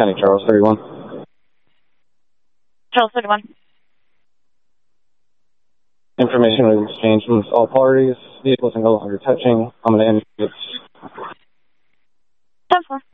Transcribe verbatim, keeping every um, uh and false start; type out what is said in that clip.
County Charles thirty-one. Charles thirty-one. Information was exchanged with all parties. Vehicles are no longer touching. I'm going to end it. ten four.